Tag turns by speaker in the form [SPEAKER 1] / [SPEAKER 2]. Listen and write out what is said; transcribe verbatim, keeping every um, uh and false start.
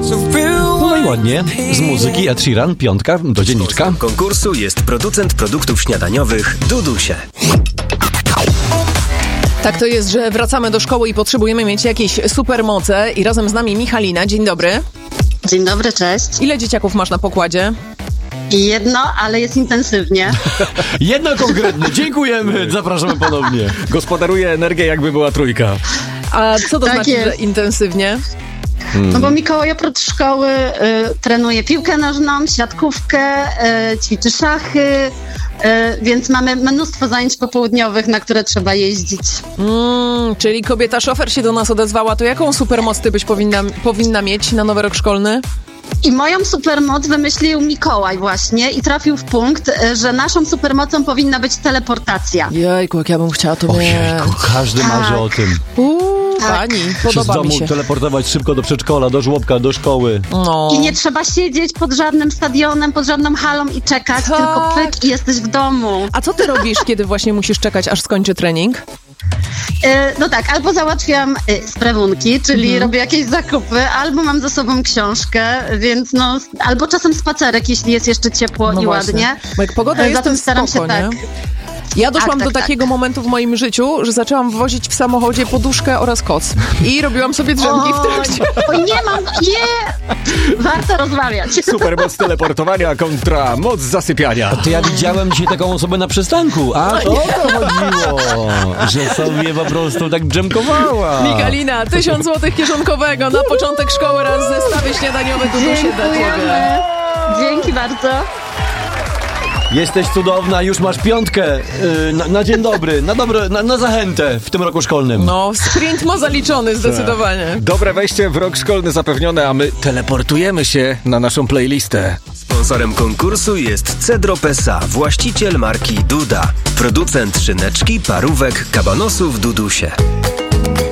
[SPEAKER 1] No i ładnie. Z muzyki Ed Sheeran, piątka do dzienniczka.
[SPEAKER 2] Sponsorem konkursu jest producent produktów śniadaniowych Dudusie.
[SPEAKER 3] Tak to jest, że wracamy do szkoły i potrzebujemy mieć jakieś supermoce i razem z nami Michalina. Dzień dobry.
[SPEAKER 4] Dzień dobry, cześć.
[SPEAKER 3] Ile dzieciaków masz na pokładzie?
[SPEAKER 4] Jedno, ale jest intensywnie.
[SPEAKER 1] Jedno konkretne. Dziękujemy. Zapraszamy ponownie.
[SPEAKER 5] Gospodaruje energię, jakby była trójka.
[SPEAKER 3] A co to
[SPEAKER 4] Tak
[SPEAKER 3] znaczy,
[SPEAKER 4] jest.
[SPEAKER 3] że intensywnie?
[SPEAKER 4] No bo Mikołaj oprócz szkoły y, trenuje piłkę nożną, siatkówkę, y, ćwiczy szachy, y, więc mamy mnóstwo zajęć popołudniowych, na które trzeba jeździć.
[SPEAKER 3] Mm, czyli kobieta szofer się do nas odezwała. To jaką supermoc ty byś powinna, powinna mieć na nowy rok szkolny?
[SPEAKER 4] I moją supermoc wymyślił Mikołaj właśnie i trafił w punkt, y, że naszą supermocą powinna być teleportacja.
[SPEAKER 3] Jejku, jak ja bym chciała to mieć.
[SPEAKER 1] Ojejku, każdy
[SPEAKER 4] Tak.
[SPEAKER 1] marzy o tym.
[SPEAKER 3] Uuu, pani,
[SPEAKER 1] Przez
[SPEAKER 3] podoba
[SPEAKER 1] domu
[SPEAKER 3] mi się.
[SPEAKER 1] teleportować szybko do przedszkola, do żłobka, do szkoły.
[SPEAKER 3] No.
[SPEAKER 4] I nie trzeba siedzieć pod żadnym stadionem, pod żadną halą i czekać,
[SPEAKER 3] Tak.
[SPEAKER 4] tylko pyk i jesteś w domu.
[SPEAKER 3] A co ty robisz, kiedy właśnie musisz czekać, aż skończy trening?
[SPEAKER 4] E, No tak, albo załatwiam e, sprawunki, czyli
[SPEAKER 3] Mhm.
[SPEAKER 4] robię jakieś zakupy, albo mam ze sobą książkę, więc no, albo czasem spacerek, jeśli jest jeszcze ciepło
[SPEAKER 3] No
[SPEAKER 4] i
[SPEAKER 3] właśnie.
[SPEAKER 4] ładnie.
[SPEAKER 3] Bo jak pogoda
[SPEAKER 4] E,
[SPEAKER 3] jest, to
[SPEAKER 4] Zatem
[SPEAKER 3] jest
[SPEAKER 4] staram
[SPEAKER 3] spoko,
[SPEAKER 4] się tak.
[SPEAKER 3] nie? Ja doszłam
[SPEAKER 4] Tak, tak,
[SPEAKER 3] do
[SPEAKER 4] tak.
[SPEAKER 3] takiego momentu w moim życiu, że zaczęłam wozić w samochodzie poduszkę oraz koc. I robiłam sobie drzemki w trakcie.
[SPEAKER 4] Oj, nie mam, nie! Warto rozmawiać.
[SPEAKER 5] Supermoc teleportowania kontra moc zasypiania.
[SPEAKER 1] To ja widziałem dzisiaj taką osobę na przystanku. A to o to chodziło, że sobie po prostu tak dżemkowała.
[SPEAKER 3] Michalina, tysiąc złotych kieszonkowego na początek szkoły raz zestawy śniadaniowe Dudusie dla ciebie.
[SPEAKER 4] Dziękujemy. Dzięki bardzo.
[SPEAKER 1] Jesteś cudowna, już masz piątkę yy, na, na dzień dobry, na, dobre, na, na zachętę w tym roku szkolnym.
[SPEAKER 3] No, sprint ma zaliczony zdecydowanie.
[SPEAKER 5] Dobre wejście w rok szkolny zapewnione, a my teleportujemy się na naszą playlistę.
[SPEAKER 2] Sponsorem konkursu jest Cedro Pesa, właściciel marki Duda. Producent szyneczki, parówek, kabanosów Dudusie.